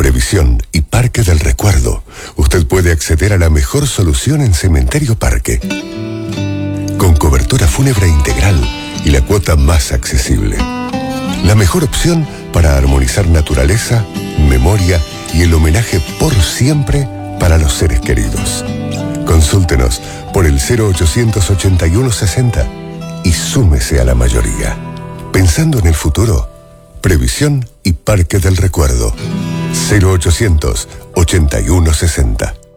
Previsión y Parque del Recuerdo. Usted puede acceder a la mejor solución en Cementerio Parque. Con cobertura fúnebre integral y la cuota más accesible. La mejor opción para armonizar naturaleza, memoria y el homenaje por siempre para los seres queridos. Consúltenos por el 0800 81 60 y súmese a la mayoría. Pensando en el futuro, Previsión y Parque del Recuerdo. 0800 81 60.